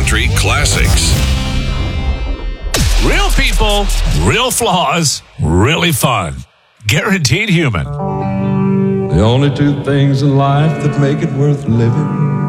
country classics. Real people, real flaws, really fun. Guaranteed Human. The only two things in life that make it worth living